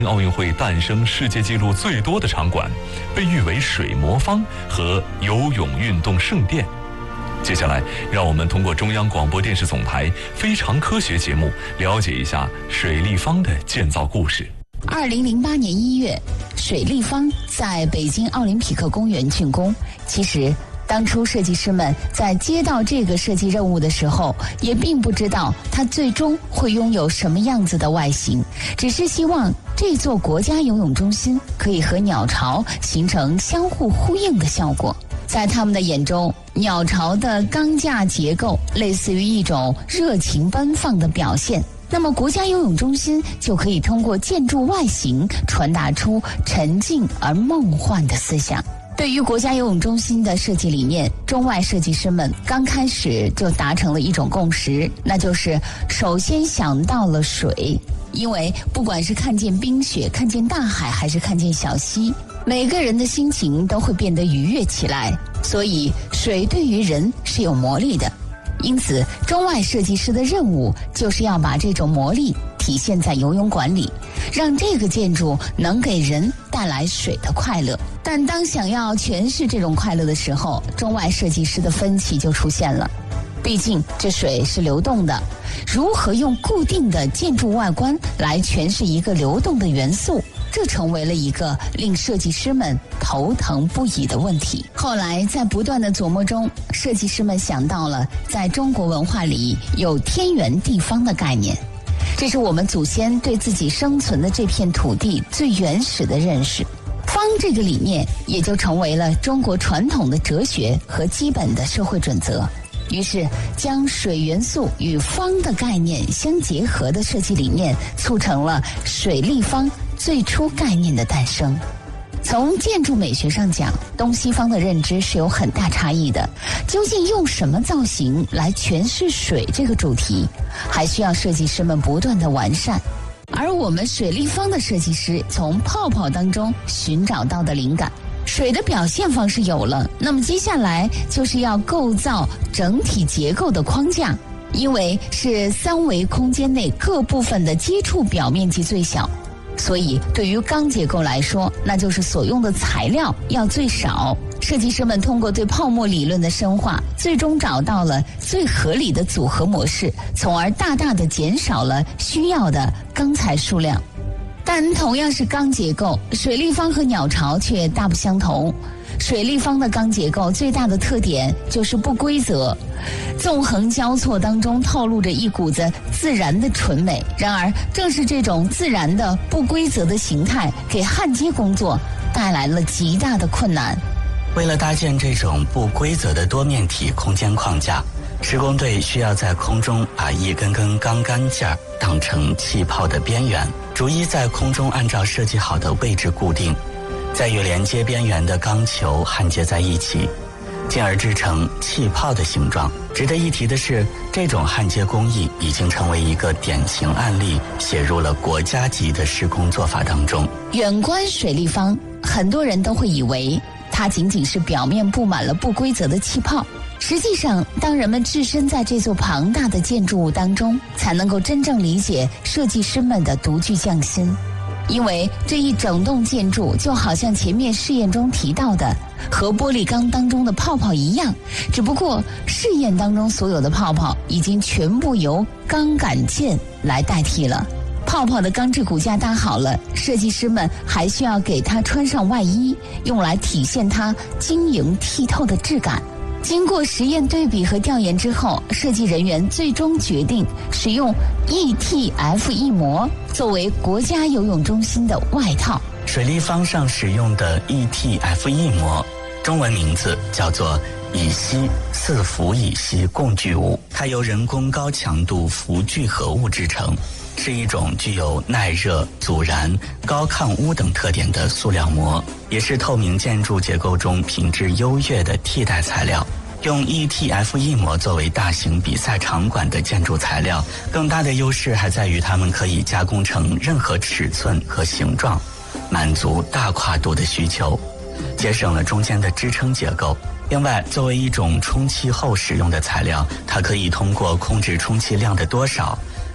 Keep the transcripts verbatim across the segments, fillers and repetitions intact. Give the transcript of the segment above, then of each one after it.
奥运会诞生世界纪录最多的场馆，被誉为水魔方和游泳运动圣殿。接下来，让我们通过中央广播电视总台《非常科学》节目，了解一下水立方的建造故事。 二零零八年一月，水立方在北京奥林匹克公园竣工。其实，当初设计师们在接到这个设计任务的时候，也并不知道它最终会拥有什么样子的外形，只是希望这座国家游泳中心可以和鸟巢形成相互呼应的效果。在他们的眼中，鸟巢的钢架结构类似于一种热情奔放的表现，那么国家游泳中心就可以通过建筑外形传达出沉静而梦幻的思想。对于国家游泳中心的设计理念，中外设计师们刚开始就达成了一种共识，那就是首先想到了水。因为不管是看见冰雪、看见大海，还是看见小溪，每个人的心情都会变得愉悦起来，所以水对于人是有魔力的。因此，中外设计师的任务就是要把这种魔力体现在游泳馆里，让这个建筑能给人带来水的快乐。但当想要诠释这种快乐的时候，中外设计师的分歧就出现了。毕竟这水是流动的，如何用固定的建筑外观来诠释一个流动的元素，这成为了一个令设计师们头疼不已的问题。后来在不断的琢磨中，设计师们想到了在中国文化里有天圆地方的概念，这是我们祖先对自己生存的这片土地最原始的认识。方这个理念也就成为了中国传统的哲学和基本的社会准则。于是将水元素与方的概念相结合的设计理念，促成了水立方最初概念的诞生。从建筑美学上讲，东西方的认知是有很大差异的。究竟用什么造型来诠释水这个主题，还需要设计师们不断的完善。而我们水立方的设计师从泡泡当中寻找到的灵感，水的表现方式有了，那么接下来就是要构造整体结构的框架。因为是三维空间内各部分的接触表面积最小，所以对于钢结构来说，那就是所用的材料要最少。设计师们通过对泡沫理论的深化，最终找到了最合理的组合模式，从而大大的减少了需要的钢材数量。但同样是钢结构，水立方和鸟巢却大不相同。水立方的钢结构最大的特点就是不规则，纵横交错当中透露着一股子自然的纯美。然而正是这种自然的不规则的形态，给焊接工作带来了极大的困难。 为了搭建这种不规则的多面体空间框架，施工队需要在空中把一根根钢杆件当成气泡的边缘，逐一在空中按照设计好的位置固定，再与连接边缘的钢球焊接在一起，进而制成气泡的形状。值得一提的是，这种焊接工艺已经成为一个典型案例，写入了国家级的施工做法当中。 远观水立方，很多人都会以为它仅仅是表面布满了不规则的气泡。实际上，当人们置身在这座庞大的建筑物当中，才能够真正理解设计师们的独具匠心。因为这一整栋建筑就好像前面试验中提到的，和玻璃缸当中的泡泡一样，只不过试验当中所有的泡泡已经全部由钢杆件来代替了。泡泡的钢制骨架搭好了，设计师们还需要给它穿上外衣，用来体现它晶莹剔透的质感。经过实验对比和调研之后，设计人员最终决定使用 E T F E 膜作为国家游泳中心的外套。 水立方上使用的 E T F E 膜，中文名字叫做乙烯四氟乙烯共聚物，它由人工高强度氟聚合物制成，是一种具有耐热、阻燃、高抗污等特点的塑料膜，也是透明建筑结构中品质优越的替代材料。用 E T F E 膜作为大型比赛场馆的建筑材料，更大的优势还在于它们可以加工成任何尺寸和形状，满足大跨度的需求，节省了中间的支撑结构。另外，作为一种充气后使用的材料，它可以通过控制充气量的多少，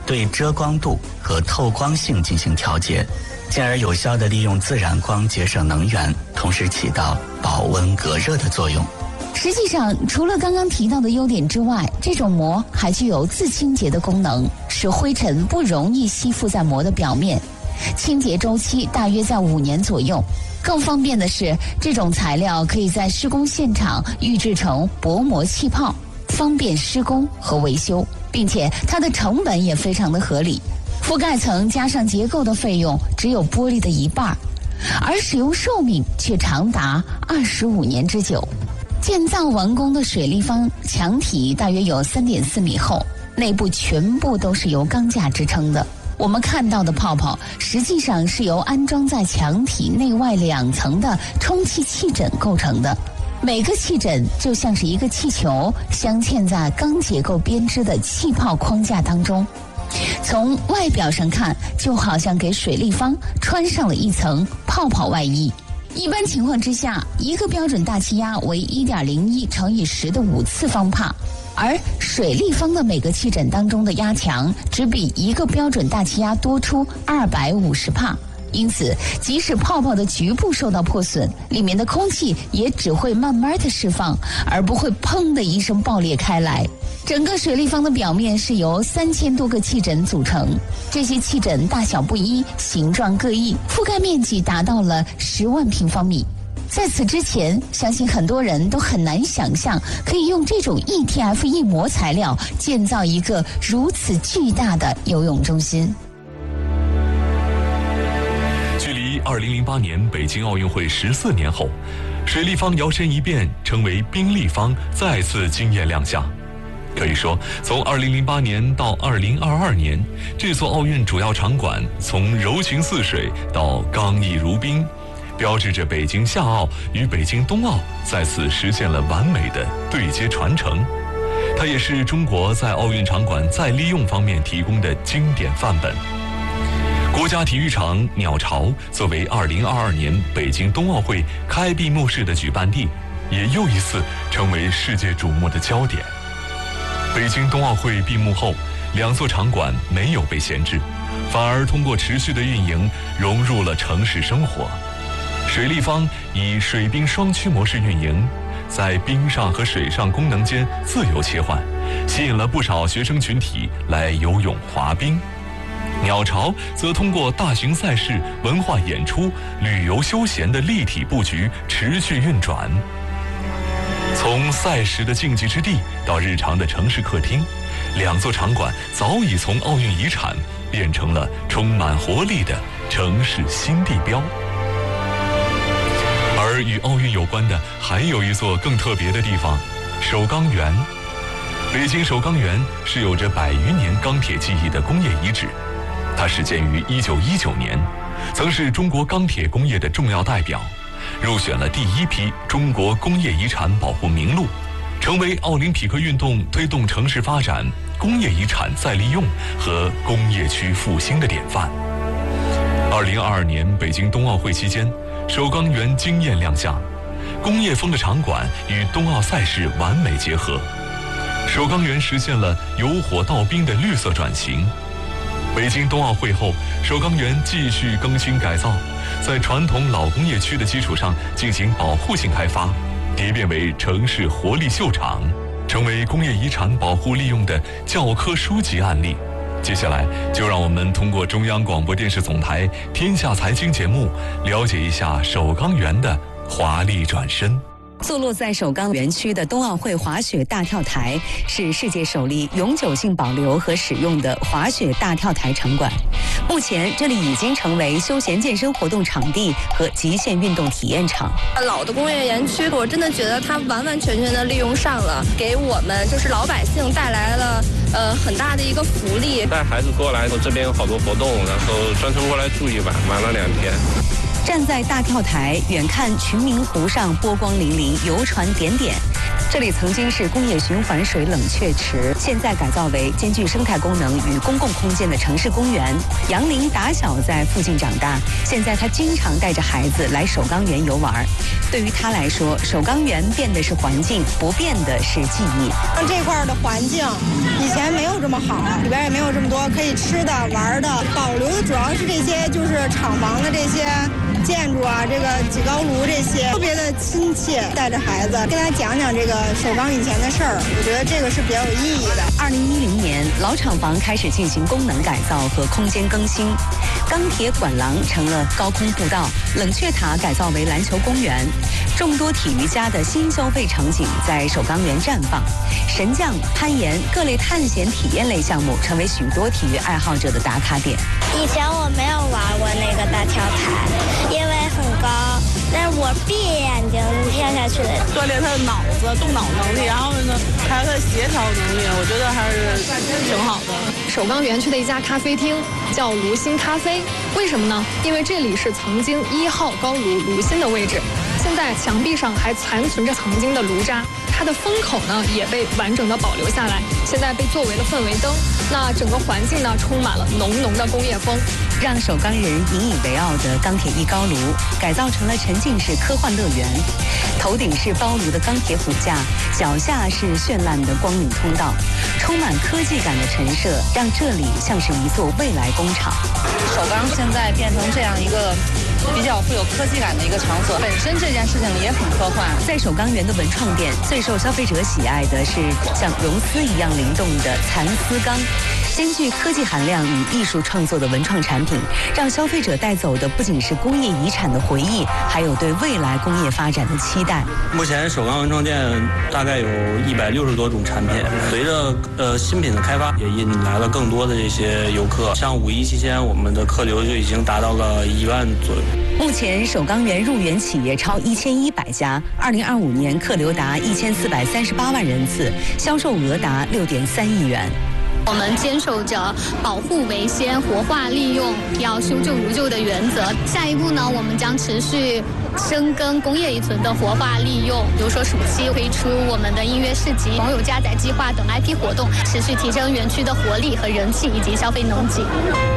对遮光度和透光性进行调节，进而有效地利用自然光节省能源，同时起到保温隔热的作用。 实际上，除了刚刚提到的优点之外，这种膜还具有自清洁的功能，使灰尘不容易吸附在膜的表面，清洁周期大约在五年左右。更方便的是，这种材料可以在施工现场预制成薄膜气泡，方便施工和维修，并且它的成本也非常的合理，覆盖层加上结构的费用只有玻璃的一半，而使用寿命却长达二十五年之久。建造完工的水立方墙体大约有 三点四米厚，内部全部都是由钢架支撑的。我们看到的泡泡实际上是由安装在墙体内外两层的充气气枕构成的，每个气枕就像是一个气球，镶嵌在钢结构编织的气泡框架当中。从外表上看，就好像给水立方穿上了一层泡泡外衣。一般情况之下，一个标准大气压为 一点零一乘以十的五次方帕，而水立方的每个气枕当中的压强只比一个标准大气压多出二百五十帕，因此即使泡泡的局部受到破损，里面的空气也只会慢慢的释放，而不会砰的一声爆裂开来。整个水立方的表面是由三千多个气枕组成，这些气枕大小不一，形状各异，覆盖面积达到了十万平方米。在此之前，相信很多人都很难想象可以用这种 E T F E 膜材料建造一个如此巨大的游泳中心。 距离二零零八年北京奥运会十四年后，水立方摇身一变成为冰立方，再次惊艳亮相。可以说，从二零零八年到二零二二年，这座奥运主要场馆从柔情似水到刚毅如冰，标志着北京夏奥与北京冬奥再次实现了完美的对接传承。它也是中国在奥运场馆再利用方面提供的经典范本。国家体育场鸟巢作为二零二二年北京冬奥会开闭幕式的举办地，也又一次成为世界瞩目的焦点。北京冬奥会闭幕后，两座场馆没有被闲置，反而通过持续的运营融入了城市生活。水立方以水冰双驱模式运营，在冰上和水上功能间自由切换，吸引了不少学生群体来游泳滑冰。鸟巢则通过大型赛事、文化演出、旅游休闲的立体布局持续运转。从赛时的竞技之地到日常的城市客厅，两座场馆早已从奥运遗产变成了充满活力的城市新地标。而与奥运有关的还有一座更特别的地方——首钢园。北京首钢园是有着百余年钢铁技艺的工业遗址，它始建于一九一九年，曾是中国钢铁工业的重要代表，入选了第一批中国工业遗产保护名录，成为奥林匹克运动推动城市发展、工业遗产再利用和工业区复兴的典范。二零二二年北京冬奥会期间，首钢园惊艳亮相，工业风的场馆与冬奥赛事完美结合，首钢园实现了由火到冰的绿色转型。北京冬奥会后，首钢园继续更新改造，在传统老工业区的基础上进行保护性开发，蝶变为城市活力秀场，成为工业遗产保护利用的教科书级案例。接下来就让我们通过中央广播电视总台《天下财经》节目，了解一下首钢园的华丽转身。 坐落在首钢园区的冬奥会滑雪大跳台是世界首例永久性保留和使用的滑雪大跳台场馆。目前这里已经成为休闲健身活动场地和极限运动体验场。 老的工业园区，我真的觉得它完完全全的利用上了，给我们就是老百姓带来了呃很大的一个福利。 带孩子过来，这边有好多活动，然后专程过来住一晚，玩了两天。 站在大跳台，远看群明湖上波光粼粼，游船点点， 这里曾经是工业循环水冷却池，现在改造为兼具生态功能与公共空间的城市公园。杨林打小在附近长大，现在他经常带着孩子来首钢园游玩。对于他来说，首钢园变的是环境，不变的是记忆。 像这块的环境以前没有这么好，里边也没有这么多可以吃的玩的，保留的主要是这些就是厂房的这些建筑啊，这个几高炉这些特别的亲切。带着孩子跟他讲讲这个首钢以前的事儿，我觉得这个是比较有意义的。 二零一零年，老厂房开始进行功能改造和空间更新，钢铁管廊成了高空步道，冷却塔改造为篮球公园，众多体育家的新消费场景在首钢园绽放。神将、攀岩、各类探险体验类项目成为许多体育爱好者的打卡点。 以前我没有玩过那个大跳台，因为很高，但是我闭眼睛跳下去的， 锻炼他的脑子、动脑能力，然后呢，还有他的协调能力，我觉得还是挺好的。 首钢园区的一家咖啡厅叫卢鑫咖啡，为什么呢？因为这里是曾经一号高炉卢鑫的位置，现在墙壁上还残存着曾经的炉渣，它的风口呢也被完整的保留下来，现在被作为了氛围灯。那整个环境呢充满了浓浓的工业风， 让首钢人引以为傲的钢铁一高炉改造成了沉浸式科幻乐园。头顶是包炉的钢铁骨架，脚下是绚烂的光影通道，充满科技感的陈设让这里像是一座未来工厂。 首钢现在变成这样一个比较富有科技感的一个场所，本身这件事情也很科幻。 在首钢园的文创店，最受消费者喜爱的是像绒丝一样灵动的蚕丝钢，兼具科技含量与艺术创作的文创产品，让消费者带走的不仅是工业遗产的回忆，还有对未来工业发展的期待。 目前首钢文创店大概有一百六十多种产品，随着呃新品的开发，也引来了更多的这些游客。像五一期间，我们的客流就已经达到了一万左右。 目前首钢园入园企业超一千一百家，二零二五年客流达一千四百三十八万人次，销售额达六点三亿元。 我们坚守着保护为先、活化利用，要修旧如旧的原则。下一步呢，我们将持续深耕工业遗存的活化利用，比如说暑期推出我们的音乐市集、网友加载计划等 I P 活动，持续提升园区的活力和人气以及消费能级。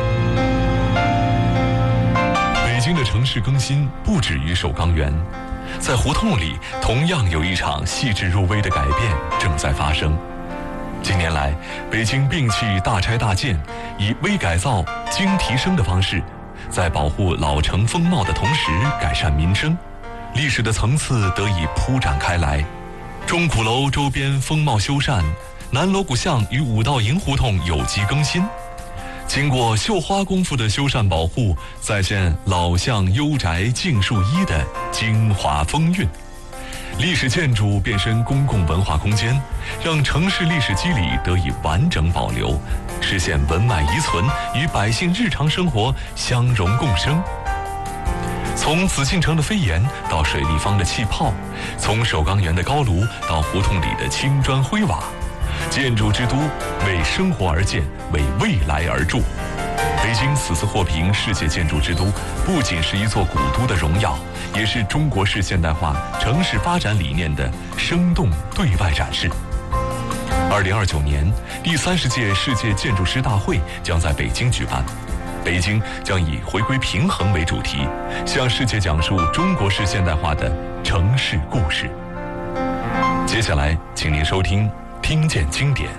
北京的城市更新不止于首钢园，在胡同里同样有一场细致入微的改变正在发生。近年来，北京摒弃大拆大建，以微改造、精提升的方式，在保护老城风貌的同时改善民生，历史的层次得以铺展开来。钟鼓楼周边风貌修缮，南锣鼓巷与五道营胡同有机更新，经过绣花功夫的修缮保护，再现老巷幽宅净树一的精华风韵。历史建筑变身公共文化空间，让城市历史肌理得以完整保留，实现文脉遗存与百姓日常生活相融共生。从紫禁城的飞檐到水立方的气泡，从首钢园的高炉到胡同里的青砖灰瓦，建筑之都为生活而建，为未来而筑。北京此次获评世界建筑之都，不仅是一座古都的荣耀，也是中国式现代化城市发展理念的生动对外展示。二零二九年，第三十届世界建筑师大会将在北京举办，北京将以回归平衡为主题，向世界讲述中国式现代化的城市故事。接下来，请您收听《听见经典》。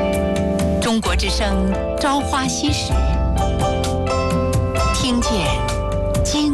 中国之声，朝花夕拾，听见